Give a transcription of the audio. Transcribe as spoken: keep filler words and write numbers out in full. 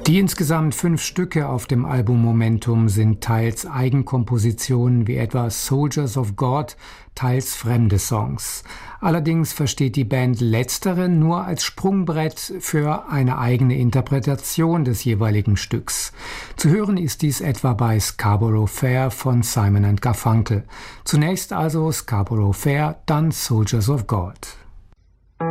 Die insgesamt fünf Stücke auf dem Album Momentum sind teils Eigenkompositionen wie etwa Soldiers of God, teils fremde Songs. Allerdings versteht die Band letztere nur als Sprungbrett für eine eigene Interpretation des jeweiligen Stücks. Zu hören ist dies etwa bei Scarborough Fair von Simon and Garfunkel. Zunächst also Scarborough Fair, dann Soldiers of God.